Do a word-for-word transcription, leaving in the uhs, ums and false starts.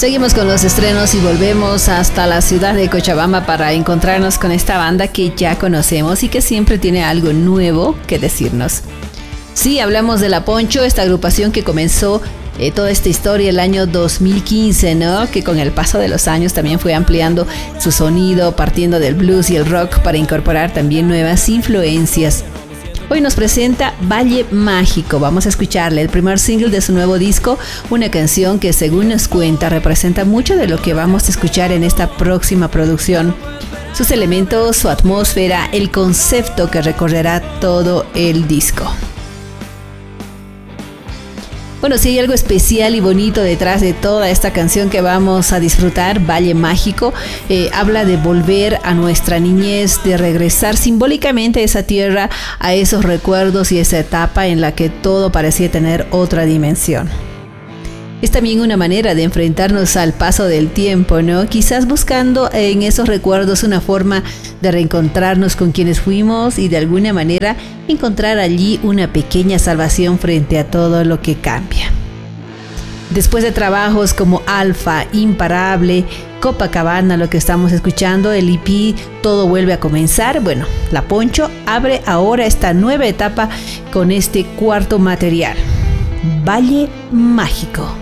Seguimos con los estrenos y volvemos hasta la ciudad de Cochabamba para encontrarnos con esta banda que ya conocemos y que siempre tiene algo nuevo que decirnos. Sí, hablamos de La Poncho, esta agrupación que comenzó eh, toda esta historia el año dos mil quince, ¿no? Que con el paso de los años también fue ampliando su sonido, partiendo del blues y el rock para incorporar también nuevas influencias. Hoy nos presenta Valle Mágico. Vamos a escucharle el primer single de su nuevo disco, una canción que, según nos cuenta, representa mucho de lo que vamos a escuchar en esta próxima producción. Sus elementos, su atmósfera, el concepto que recorrerá todo el disco. Bueno, si hay algo especial y bonito detrás de toda esta canción que vamos a disfrutar, Valle Mágico, eh, habla de volver a nuestra niñez, de regresar simbólicamente a esa tierra, a esos recuerdos y esa etapa en la que todo parecía tener otra dimensión. Es también una manera de enfrentarnos al paso del tiempo, ¿no? Quizás buscando en esos recuerdos una forma de reencontrarnos con quienes fuimos y de alguna manera encontrar allí una pequeña salvación frente a todo lo que cambia. Después de trabajos como Alfa, Imparable, Copacabana, lo que estamos escuchando, el E P Todo Vuelve a Comenzar, bueno, La Poncho abre ahora esta nueva etapa con este cuarto material, Valle Mágico.